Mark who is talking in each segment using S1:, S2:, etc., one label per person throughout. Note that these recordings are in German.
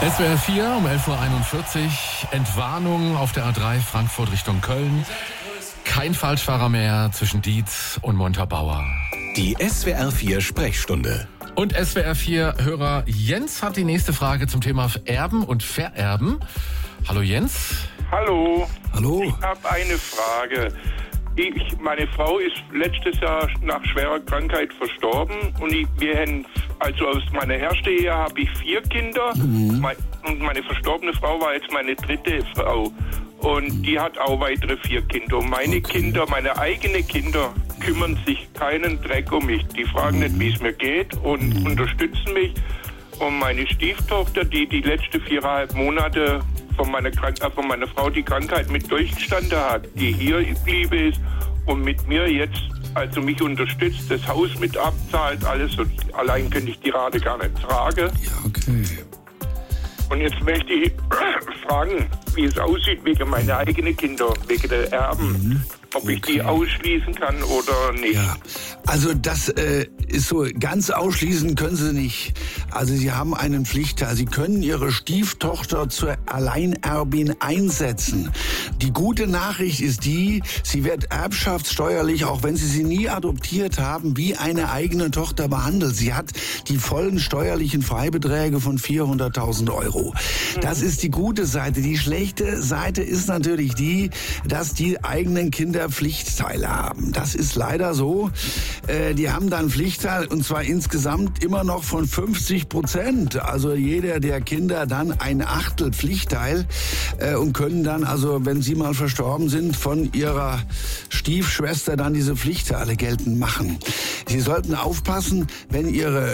S1: SWR 4 um 11:41 Uhr. Entwarnung auf der A3 Frankfurt Richtung Köln. Kein Falschfahrer mehr zwischen Dietz und Montabaur.
S2: Die SWR 4 Sprechstunde.
S1: Und SWR 4 Hörer Jens hat die nächste Frage zum Thema Erben und Vererben. Hallo Jens.
S3: Hallo.
S4: Hallo.
S3: Ich habe eine Frage. Meine Frau ist letztes Jahr nach schwerer Krankheit verstorben und also aus meiner ersten Ehe habe ich 4 Kinder und meine verstorbene Frau war jetzt meine dritte Frau und die hat auch weitere 4 Kinder. Und meine Kinder, meine eigenen Kinder kümmern sich keinen Dreck um mich. Die fragen nicht, wie es mir geht und unterstützen mich. Und meine Stieftochter, die letzten 4,5 Monate von meiner Frau die Krankheit mit durchgestanden hat, die hier geblieben ist und mit mir jetzt, also mich unterstützt, das Haus mit abzahlt, alles. Und allein könnte ich die Rate gar nicht tragen.
S4: Ja, okay.
S3: Und jetzt möchte ich fragen, wie es aussieht wegen meiner eigenen Kinder, wegen der Erben. Ob ich die ausschließen kann oder nicht.
S4: Ja, also das ist so, ganz ausschließen können Sie nicht. Also Sie haben einen Pflichtteil. Sie können Ihre Stieftochter zur Alleinerbin einsetzen. Die gute Nachricht ist die, sie wird erbschaftssteuerlich, auch wenn Sie sie nie adoptiert haben, wie eine eigene Tochter behandelt. Sie hat die vollen steuerlichen Freibeträge von 400.000 Euro. Das ist die gute Seite. Die schlechte Seite ist natürlich die, dass die eigenen Kinder Pflichtteile haben. Das ist leider so. Die haben dann Pflichtteil und zwar insgesamt immer noch von 50%. Also jeder der Kinder dann ein Achtel Pflichtteil und können dann, also wenn sie mal verstorben sind, von ihrer Stiefschwester dann diese Pflichtteile geltend machen. Sie sollten aufpassen, wenn ihre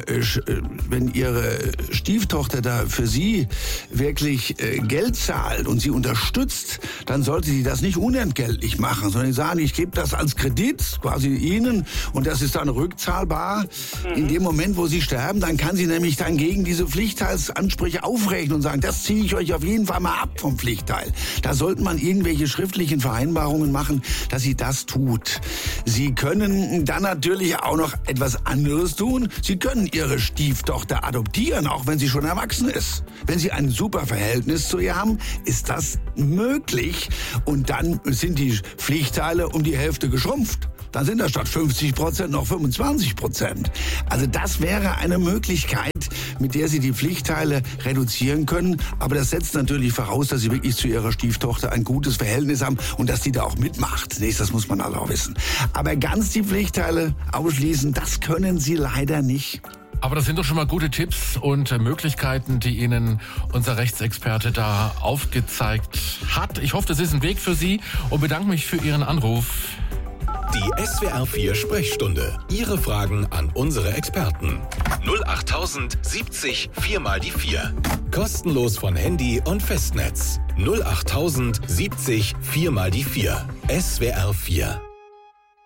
S4: Stieftochter da für sie wirklich Geld zahlt und sie unterstützt, dann sollte sie das nicht unentgeltlich machen, sondern sagen, ich gebe das als Kredit quasi Ihnen und das ist dann rückzahlbar. In dem Moment, wo Sie sterben, dann kann sie nämlich dann gegen diese Pflichtteilsansprüche aufrechnen und sagen, das ziehe ich euch auf jeden Fall mal ab vom Pflichtteil. Da sollte man irgendwelche schriftlichen Vereinbarungen machen, dass sie das tut. Sie können dann natürlich auch noch etwas anderes tun. Sie können Ihre Stieftochter adoptieren, auch wenn sie schon erwachsen ist. Wenn Sie ein super Verhältnis zu ihr haben, ist das möglich und dann sind die Pflichtteile um die Hälfte geschrumpft. Dann sind das statt 50% noch 25%. Also das wäre eine Möglichkeit, mit der Sie die Pflichtteile reduzieren können. Aber das setzt natürlich voraus, dass Sie wirklich zu Ihrer Stieftochter ein gutes Verhältnis haben und dass die da auch mitmacht. Das muss man also auch wissen. Aber ganz die Pflichtteile ausschließen, das können Sie leider nicht.
S1: Aber das sind doch schon mal gute Tipps und Möglichkeiten, die Ihnen unser Rechtsexperte da aufgezeigt hat. Ich hoffe, das ist ein Weg für Sie und bedanke mich für Ihren Anruf.
S2: Die SWR 4 Sprechstunde. Ihre Fragen an unsere Experten. 08000 70 4 mal die 4. Kostenlos von Handy und Festnetz. 08000 70 4 mal die 4. SWR 4.